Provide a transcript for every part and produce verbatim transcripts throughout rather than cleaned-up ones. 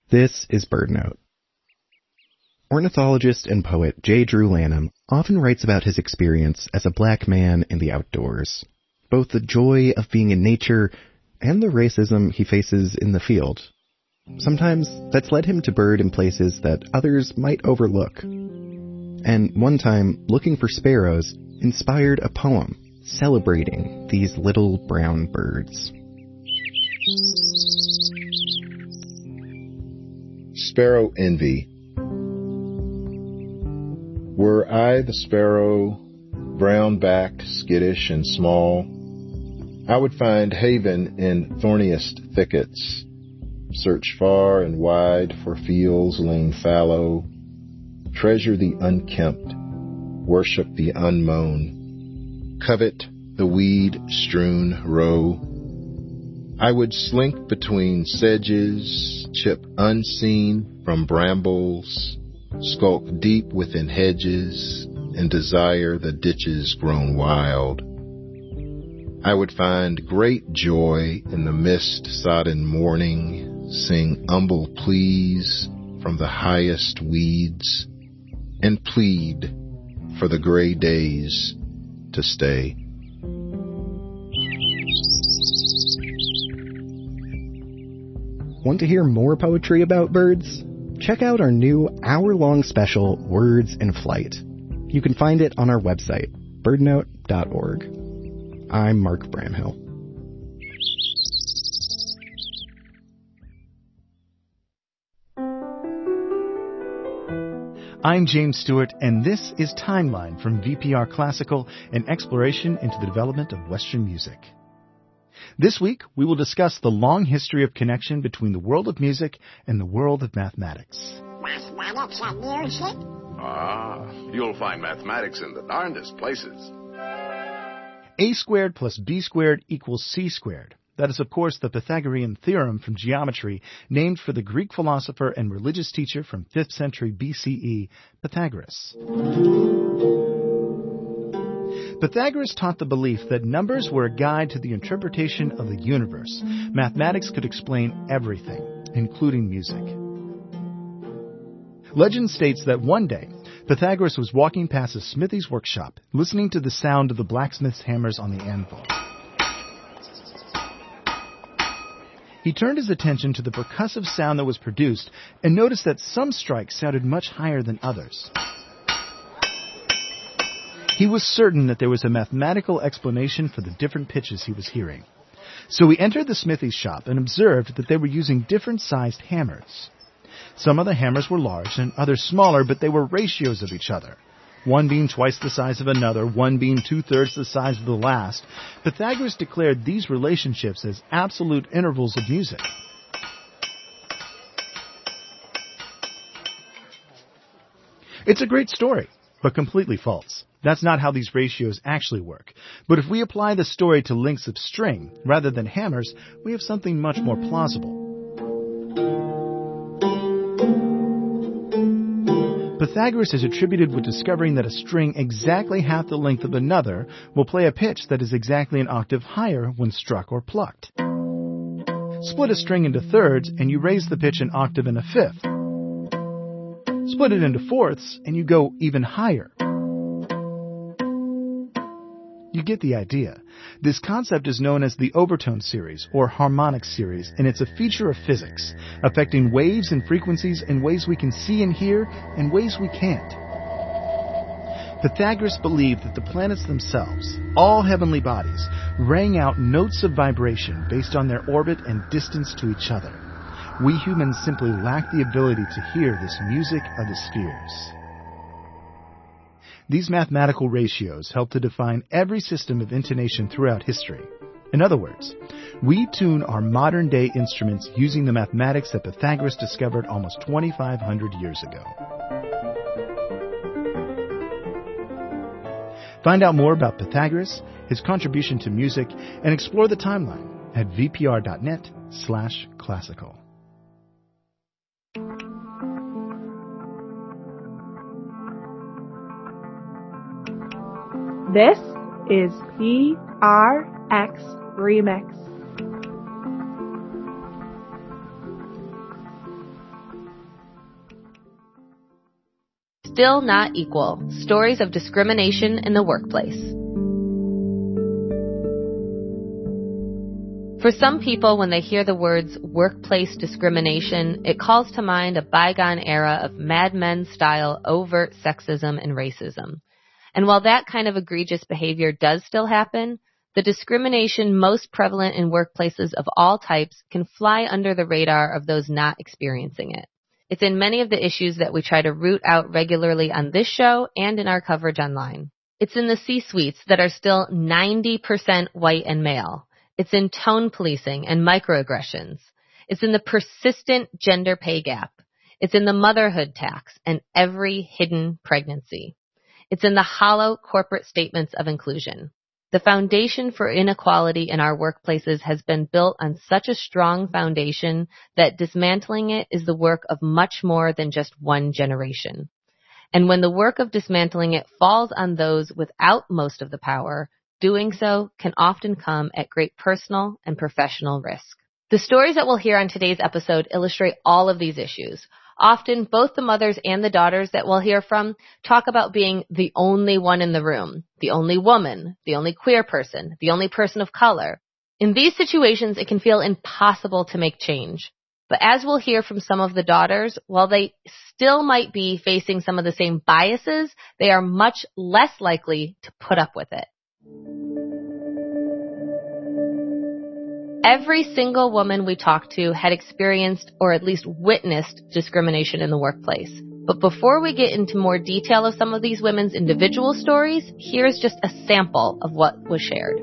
This is BirdNote. Ornithologist and poet J. Drew Lanham often writes about his experience as a black man in the outdoors, both the joy of being in nature and the racism he faces in the field. Sometimes that's led him to bird in places that others might overlook. And one time, looking for sparrows inspired a poem celebrating these little brown birds. Sparrow Envy. Were I the sparrow, brown-backed, skittish, and small, I would find haven in thorniest thickets, search far and wide for fields laying fallow, treasure the unkempt, worship the unmown, covet the weed-strewn row. I would slink between sedges, chip unseen from brambles, skulk deep within hedges, and desire the ditches grown wild. I would find great joy in the mist-sodden morning, sing humble pleas from the highest weeds, and plead for the gray days to stay. Want to hear more poetry about birds? Check out our new hour-long special, Words in Flight. You can find it on our website, birdnote dot org. I'm Mark Bramhill. I'm James Stewart, and this is Timeline from V P R Classical, an exploration into the development of Western music. This week, we will discuss the long history of connection between the world of music and the world of mathematics. Mathematics and music? Ah, you'll find mathematics in the darndest places. A squared plus b squared equals c squared. That is, of course, the Pythagorean theorem from geometry, named for the Greek philosopher and religious teacher from fifth century B C E, Pythagoras. Pythagoras taught the belief that numbers were a guide to the interpretation of the universe. Mathematics could explain everything, including music. Legend states that one day, Pythagoras was walking past a smithy's workshop, listening to the sound of the blacksmith's hammers on the anvil. He turned his attention to the percussive sound that was produced and noticed that some strikes sounded much higher than others. He was certain that there was a mathematical explanation for the different pitches he was hearing. So he entered the smithy's shop and observed that they were using different-sized hammers. Some of the hammers were large and others smaller, but they were ratios of each other, one being twice the size of another, one being two-thirds the size of the last. Pythagoras declared these relationships as absolute intervals of music. It's a great story, but completely false. That's not how these ratios actually work. But if we apply the story to lengths of string rather than hammers, we have something much more plausible. Pythagoras is attributed with discovering that a string exactly half the length of another will play a pitch that is exactly an octave higher when struck or plucked. Split a string into thirds and you raise the pitch an octave and a fifth. Split it into fourths and you go even higher. You get the idea. This concept is known as the overtone series or harmonic series, and it's a feature of physics, affecting waves and frequencies in ways we can see and hear and ways we can't. Pythagoras believed that the planets themselves, all heavenly bodies, rang out notes of vibration based on their orbit and distance to each other. We humans simply lack the ability to hear this music of the spheres. These mathematical ratios help to define every system of intonation throughout history. In other words, we tune our modern-day instruments using the mathematics that Pythagoras discovered almost twenty-five hundred years ago. Find out more about Pythagoras, his contribution to music, and explore the timeline at vpr.net slash classical. This is P R X Remix. Still Not Equal, Stories of Discrimination in the Workplace. For some people, when they hear the words workplace discrimination, it calls to mind a bygone era of Mad Men-style overt sexism and racism. And while that kind of egregious behavior does still happen, the discrimination most prevalent in workplaces of all types can fly under the radar of those not experiencing it. It's in many of the issues that we try to root out regularly on this show and in our coverage online. It's in the C-suites that are still ninety percent white and male. It's in tone policing and microaggressions. It's in the persistent gender pay gap. It's in the motherhood tax and every hidden pregnancy. It's in the hollow corporate statements of inclusion. The foundation for inequality in our workplaces has been built on such a strong foundation that dismantling it is the work of much more than just one generation. And when the work of dismantling it falls on those without most of the power, doing so can often come at great personal and professional risk. The stories that we'll hear on today's episode illustrate all of these issues. Often, both the mothers and the daughters that we'll hear from talk about being the only one in the room, the only woman, the only queer person, the only person of color. In these situations, it can feel impossible to make change. But as we'll hear from some of the daughters, while they still might be facing some of the same biases, they are much less likely to put up with it. Every single woman we talked to had experienced or at least witnessed discrimination in the workplace. But before we get into more detail of some of these women's individual stories, here's just a sample of what was shared.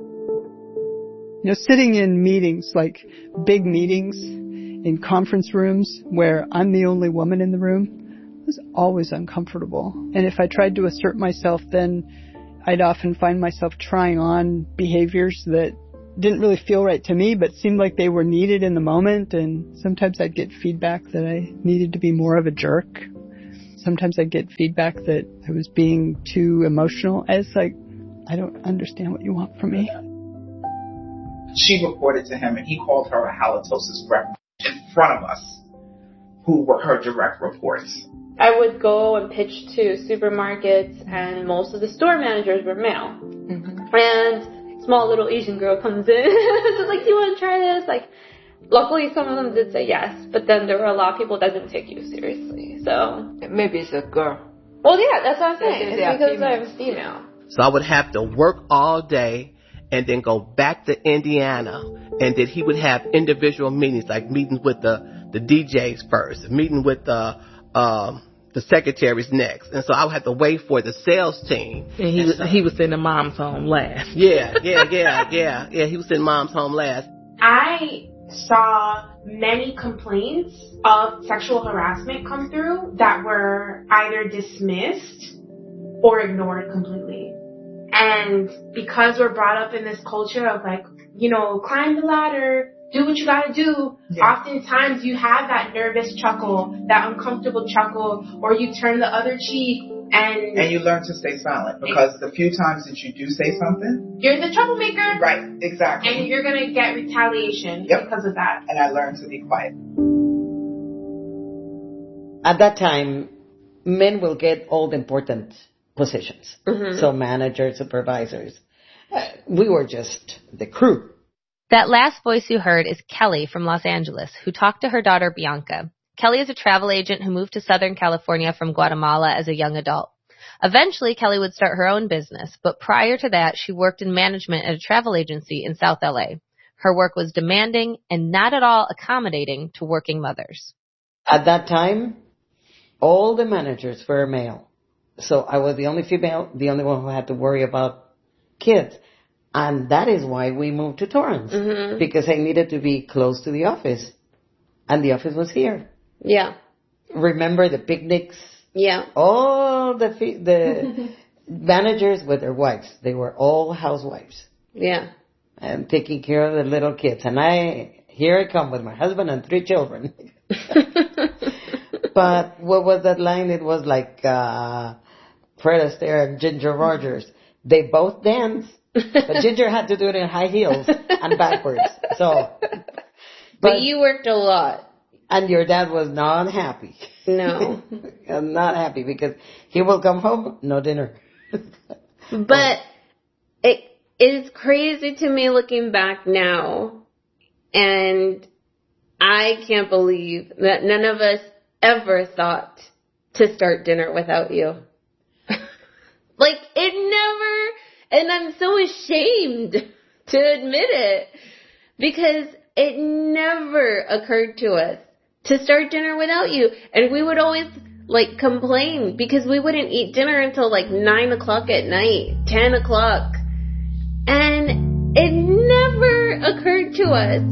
You know, sitting in meetings, like big meetings in conference rooms where I'm the only woman in the room, was always uncomfortable. And if I tried to assert myself, then I'd often find myself trying on behaviors that didn't really feel right to me, but seemed like they were needed in the moment. And sometimes I'd get feedback that I needed to be more of a jerk. Sometimes I'd get feedback that I was being too emotional. I was like, I don't understand what you want from me. She reported to him, and he called her a halitosis rep in front of us, who were her direct reports. I would go and pitch to supermarkets, and most of the store managers were male. Mm-hmm. And small little Asian girl comes in. She's like, do you want to try this? Like, luckily some of them did say yes, but then there were a lot of people that didn't take you seriously. So maybe it's a girl. Well, yeah, that's what I'm saying. It's because females. I'm female. So I would have to work all day and then go back to Indiana, and then he would have individual meetings, like meetings with the the D Js first, meeting with the um the secretaries next, and so I would have to wait for the sales team. And he was, he was sending mom's home last. Yeah, yeah, yeah, yeah, yeah. He was sending mom's home last. I saw many complaints of sexual harassment come through that were either dismissed or ignored completely. And because we're brought up in this culture of like, you know, climb the ladder, do what you gotta do. Yeah. Oftentimes you have that nervous chuckle, that uncomfortable chuckle, or you turn the other cheek and... And you learn to stay silent, because the few times that you do say something... You're the troublemaker. Right, exactly. And you're gonna get retaliation yep. because of that. And I learned to be quiet. At that time, men will get all the important positions. Mm-hmm. So managers, supervisors. Uh, we were just the crew. That last voice you heard is Kelly from Los Angeles, who talked to her daughter Bianca. Kelly is a travel agent who moved to Southern California from Guatemala as a young adult. Eventually, Kelly would start her own business, but prior to that, she worked in management at a travel agency in South L A. Her work was demanding and not at all accommodating to working mothers. At that time, all the managers were male. So I was the only female, the only one who had to worry about kids. And that is why we moved to Torrance, mm-hmm. because I needed to be close to the office. And the office was here. Yeah. Remember the picnics? Yeah. All the the managers with their wives. They were all housewives. Yeah. And taking care of the little kids. And I, here I come with my husband and three children. But what was that line? It was like uh, Fred Astaire and Ginger Rogers. They both dance. But Ginger had to do it in high heels and backwards. So, but, but you worked a lot. And your dad was not happy. No. Not happy because he will come home, no dinner. But it is crazy to me looking back now. And I can't believe that none of us ever thought to start dinner without you. Like, it never, and I'm so ashamed to admit it, because it never occurred to us to start dinner without you. And we would always, like, complain because we wouldn't eat dinner until, like, nine o'clock at night, ten o'clock. And it never occurred to us.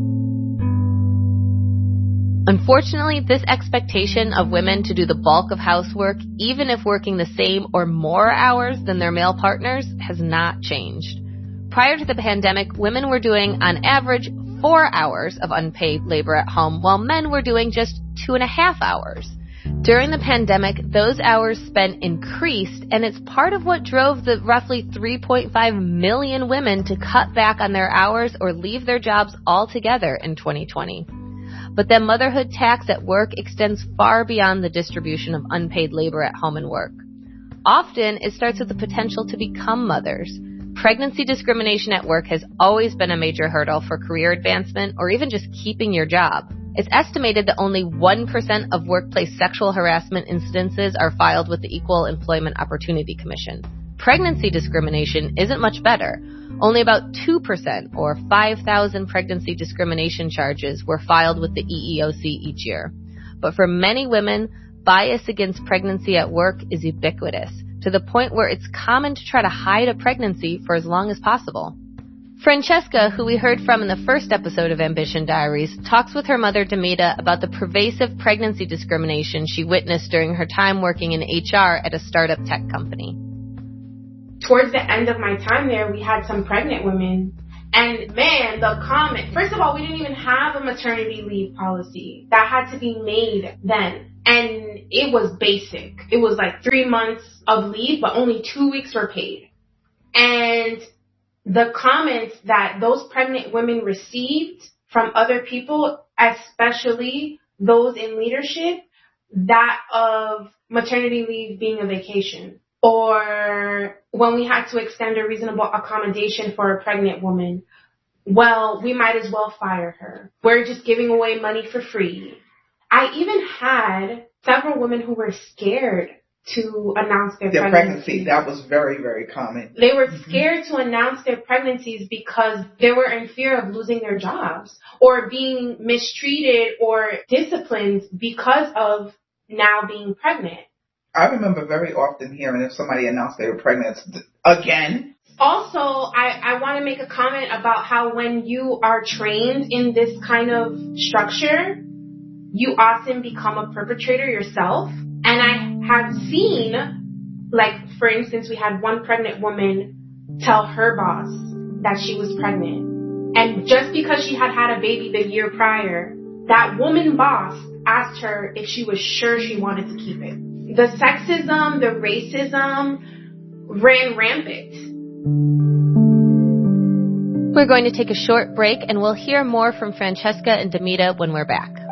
Unfortunately, this expectation of women to do the bulk of housework, even if working the same or more hours than their male partners, has not changed. Prior to the pandemic, women were doing, on average, four hours of unpaid labor at home, while men were doing just two and a half hours. During the pandemic, those hours spent increased, and it's part of what drove the roughly three point five million women to cut back on their hours or leave their jobs altogether in twenty twenty. But the motherhood tax at work extends far beyond the distribution of unpaid labor at home and work. Often, it starts with the potential to become mothers. Pregnancy discrimination at work has always been a major hurdle for career advancement or even just keeping your job. It's estimated that only one percent of workplace sexual harassment incidences are filed with the Equal Employment Opportunity Commission. Pregnancy discrimination isn't much better. Only about two percent, or five thousand pregnancy discrimination charges, were filed with the E E O C each year. But for many women, bias against pregnancy at work is ubiquitous, to the point where it's common to try to hide a pregnancy for as long as possible. Francesca, who we heard from in the first episode of Ambition Diaries, talks with her mother, Demita, about the pervasive pregnancy discrimination she witnessed during her time working in H R at a startup tech company. Towards the end of my time there, we had some pregnant women. And man, the comment, first of all, we didn't even have a maternity leave policy. That had to be made then. And it was basic. It was like three months of leave, but only two weeks were paid. And the comments that those pregnant women received from other people, especially those in leadership, that of maternity leave being a vacation. Or when we had to extend a reasonable accommodation for a pregnant woman, well, we might as well fire her. We're just giving away money for free. I even had several women who were scared to announce their, their pregnancies. pregnancy. That was very, very common. They were scared to announce their pregnancies because they were in fear of losing their jobs or being mistreated or disciplined because of now being pregnant. I remember very often hearing if somebody announced they were pregnant again. Also, I, I want to make a comment about how when you are trained in this kind of structure, you often become a perpetrator yourself. And I have seen, like, for instance, we had one pregnant woman tell her boss that she was pregnant. And just because she had had a baby the year prior, that woman boss asked her if she was sure she wanted to keep it. The sexism, the racism ran rampant. We're going to take a short break, and we'll hear more from Francesca and Demita when we're back.